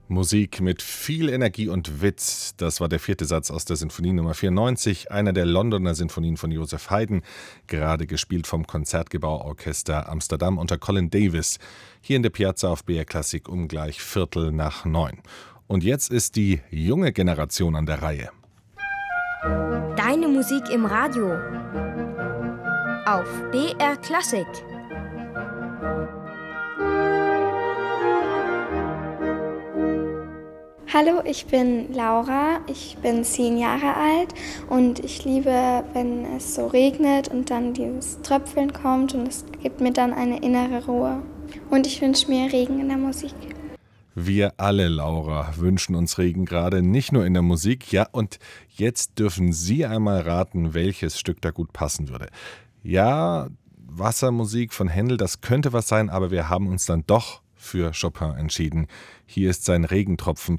Musik mit viel Energie und Witz. Das war der vierte Satz aus der Sinfonie Nummer 94, einer der Londoner Sinfonien von Joseph Haydn, gerade gespielt vom Konzertgebauorchester Amsterdam unter Colin Davis, hier in der Piazza auf BR Klassik um gleich 8:45. Und jetzt ist die junge Generation an der Reihe. Deine Musik im Radio auf BR Klassik. Hallo, ich bin Laura, ich bin 10 Jahre alt und ich liebe, wenn es so regnet und dann dieses Tröpfeln kommt und es gibt mir dann eine innere Ruhe. Und ich wünsche mir Regen in der Musik. Wir alle, Laura, wünschen uns Regen gerade, nicht nur in der Musik. Ja, und jetzt dürfen Sie einmal raten, welches Stück da gut passen würde. Ja, Wassermusik von Händel, das könnte was sein, aber wir haben uns dann doch für Chopin entschieden. Hier ist sein Regentropfen